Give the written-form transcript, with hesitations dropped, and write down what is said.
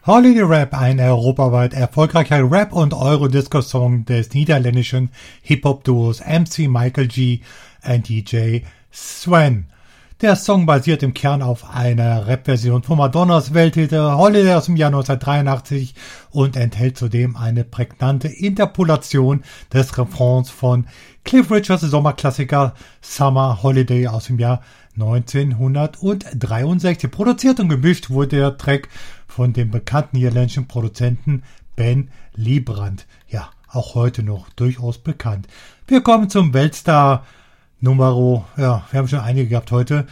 Holiday Rap, ein europaweit erfolgreicher Rap- und Eurodisco-Song des niederländischen Hip-Hop-Duos MC Michael G. und DJ Sven. Der Song basiert im Kern auf einer Rap-Version von Madonnas Welthit Holiday aus dem Jahr 1983 und enthält zudem eine prägnante Interpolation des Refrains von Cliff Richards Sommerklassiker Summer Holiday aus dem Jahr 1963. Produziert und gemischt wurde der Track von dem bekannten niederländischen Produzenten Ben Liebrand. Ja, auch heute noch durchaus bekannt. Wir kommen zum Weltstar Numero, ja, wir haben schon einige gehabt heute.